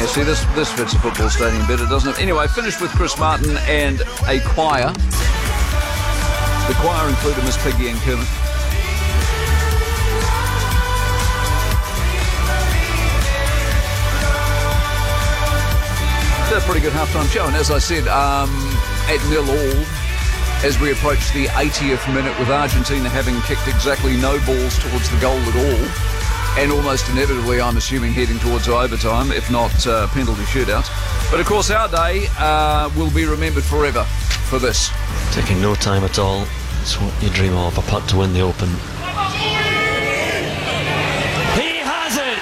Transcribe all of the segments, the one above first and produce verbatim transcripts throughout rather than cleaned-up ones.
See, this this fits a football stadium better, doesn't it? Anyway, finished with Chris Martin and a choir. The choir included Miss Piggy and Kermit. A pretty good halftime show, and as I said, um, at nil all, as we approach the eightieth minute, with Argentina having kicked exactly no balls towards the goal at all, and almost inevitably, I'm assuming, heading towards overtime, if not uh, penalty shootout. But of course, our day uh, will be remembered forever for this. Taking no time at all. It's what you dream of, a putt to win the Open. He has it!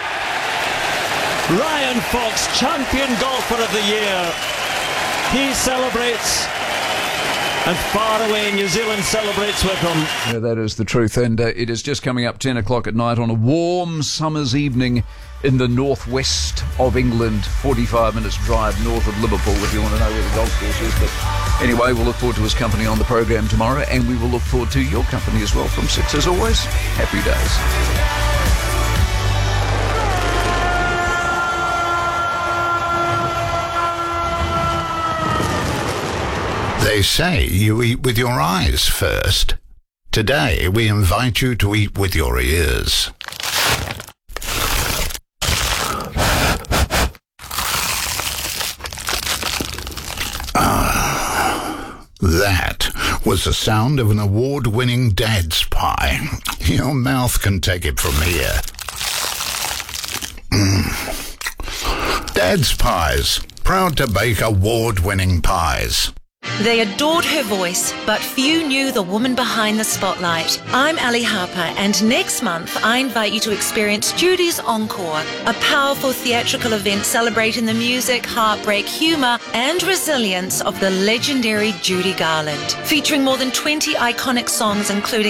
Ryan Fox, champion golfer of the year. He celebrates, and far away New Zealand celebrates with him. Yeah, that is the truth, and uh, it is just coming up ten o'clock at night on a warm summer's evening in the northwest of England, forty-five minutes drive north of Liverpool, if you want to know where the golf course is. But anyway, we'll look forward to his company on the program tomorrow, and we will look forward to your company as well from six. As always, happy days. They say you eat with your eyes first. Today, we invite you to eat with your ears. Ah, that was the sound of an award-winning Dad's Pie. Your mouth can take it from here. Mm. Dad's Pies, proud to bake award-winning pies. They adored her voice, but few knew the woman behind the spotlight. I'm Ali Harper, and next month I invite you to experience Judy's Encore, a powerful theatrical event celebrating the music, heartbreak, humour and resilience of the legendary Judy Garland. Featuring more than twenty iconic songs, including